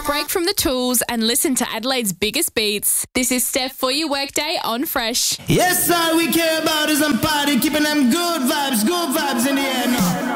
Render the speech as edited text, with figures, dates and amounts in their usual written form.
Break from the tools and listen to Adelaide's biggest beats. This is Steph for your workday on Fresh. Yes, all we care about is I'm party, keeping them good vibes